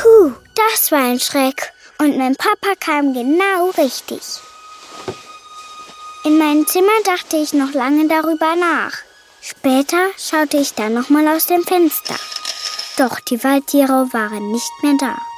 Puh, das war ein Schreck. Und mein Papa kam genau richtig. In meinem Zimmer dachte ich noch lange darüber nach. Später schaute ich dann nochmal aus dem Fenster. Doch die Waldtiere waren nicht mehr da.